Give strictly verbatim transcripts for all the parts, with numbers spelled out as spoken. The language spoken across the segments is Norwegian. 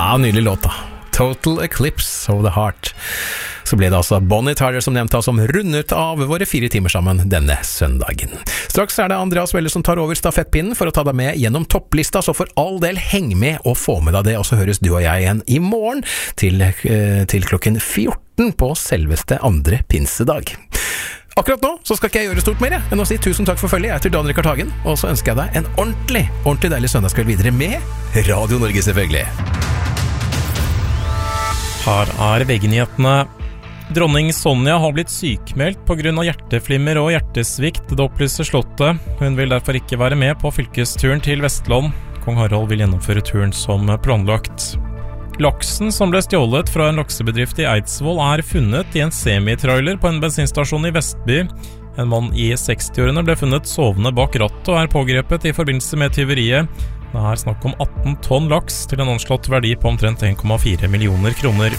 Ja, nydelig låt da. Total Eclipse of the Heart. Så ble det altså Bonnie Tyler som nevnte, som rundet av våre fire timer sammen denne søndagen. Straks er det Andreas Welle som tar over stafettpinnen for å ta deg med gjennom topplista, så for all del heng med og få med deg det, og så høres du og jeg igjen i morgen til, til klokken fjorten på selveste andre pinsedag. Akkurat nå så skal ikke jeg gjøre stort mer enn å si tusen takk for følget. Jeg heter Dan Rikard Hagen, og så ønsker jeg deg en ordentlig, ordentlig deilig søndagskveld videre med Radio Norge selvfølgelig. Her er V G-nyhetene. Dronning Sonja har blitt sykmeldt på grunn av hjerteflimmer og hjertesvikt, det opplyser Slottet. Hun vil derfor ikke være med på fylkesturen til Vestland. Kong Harald vil gjennomføre turen som planlagt. Laksen som ble stjålet fra en laksebedrift i Eidsvoll er funnet i en semitrailer på en bensinstasjon i Vestby. En mann i sekstiårene ble funnet sovende bak rattet og er pågrepet i forbindelse med tyveriet. Det er snakk om atten tonn laks til en anslått verdi på omtrent en komma fire millioner kroner.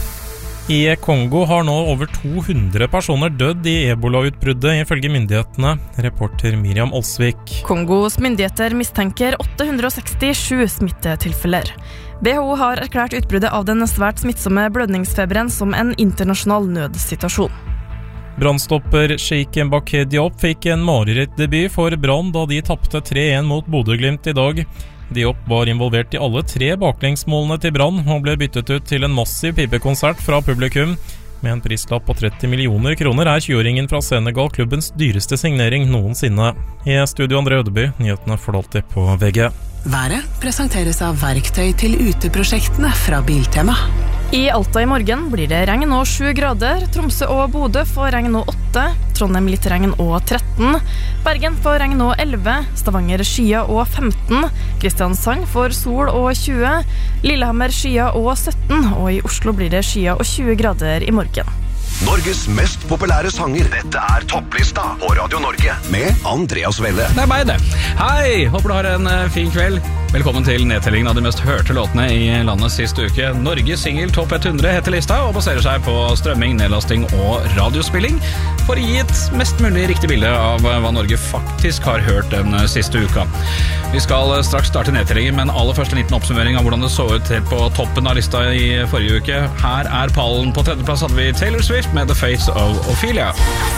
I Kongo har nå over to hundre personer dødd i ebola-utbruddet ifølge myndighetene, reporter Miriam Olsvik. Kongos myndigheter mistenker åtte hundre og sekstisju smittetilfeller. W H O har erklært utbruddet av den svært smittsomme blødningsfeberen som en internasjonal nødsituasjon. Brannstopper Sheikh Mbaké Diop fikk en marerittdebut for Brann da de tappte tre en mot Bodø/Glimt i dag. Diop var involvert i alle tre baklengsmålene til Brann og ble byttet ut til en massiv pipekonsert fra publikum. Med en prislapp på tretti millioner kroner er tjueåringen fra Senegal klubbens dyreste signering noensinne. I studio André Ødeby, nyhetene får alltid på V G. Været presenteres av verktøy til uteprosjektene fra Biltema. I Alta i morgen blir det regn og sju grader. Tromsø og Bodø får regn og åtte. Trondheim litt regn og tretten. Bergen får regn og elleve. Stavanger skya og femten. Kristiansand får sol og tjue. Lillehammer skya og sytten. Og i Oslo blir det skya og tjue grader i morgen. Norges mest populære sanger. Dette er topplista på Radio Norge med Andreas Welle. Det er meg det. Hei, håper du har en uh, fin kveld. Velkommen til nedtellingen av de mest hørte låtene i landet siste uke. Norges single Topp hundre heter lista og baserer seg på strømming, nedlasting og radiospilling for å gi et mest mulig riktig bilde av hva Norge faktisk har hørt den siste uka. Vi skal straks starte nedtellingen, men aller først en liten oppsummering av hvordan det så ut helt på toppen av lista i forrige uke. Her er pallen. På tredjeplass hadde vi Taylor Swift med The Face of Ophelia.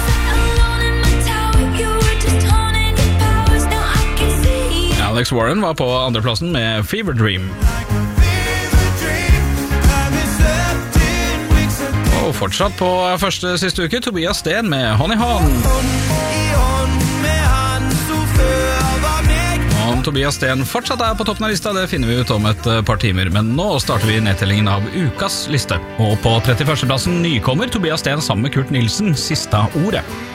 Alex Warren var på andreplassen med Fever Dream. Og fortsatt på første siste uke Tobias Sten med Honey Han. Om Tobias Sten fortsatt er på toppen av lista, det finner vi ut om et par timer, men nå starter vi nedtellingen av ukas liste. Og på trettiførste plassen nykommer Tobias Sten sammen med Kurt Nilsen, Sista ordet.